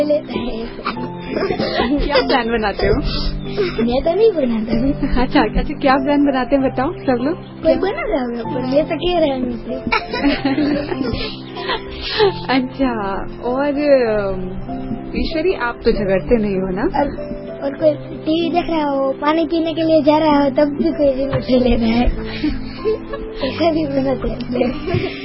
लेता है ऐसे। क्या प्लान बनाते हो? मैं तो नहीं बनाता हूँ। अच्छा, क्या प्लान बनाते हैं बताओ सब लोग? कोई बना रहा होगा पर मैं तो कह रहा हूँ। अच्छा, और ईश्वरी आप तो झगड़ते नहीं हो ना? और कोई टीवी देख रहा हो, पानी पीने के लिए जा रहा हो, तब भी कोई रिमोट ले रहा है। ऐसा भी बनाते हैं।